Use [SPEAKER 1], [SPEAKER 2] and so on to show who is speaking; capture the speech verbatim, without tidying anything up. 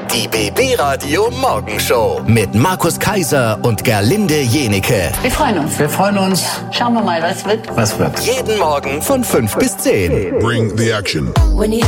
[SPEAKER 1] Die B B-Radio Morgenshow mit Markus Kaiser und Gerlinde Jenike.
[SPEAKER 2] Wir freuen uns.
[SPEAKER 3] Wir freuen uns.
[SPEAKER 2] Schauen wir mal, was wird.
[SPEAKER 3] Was wird?
[SPEAKER 1] Jeden Morgen von fünf bis zehn.
[SPEAKER 4] Bring the action.
[SPEAKER 5] When you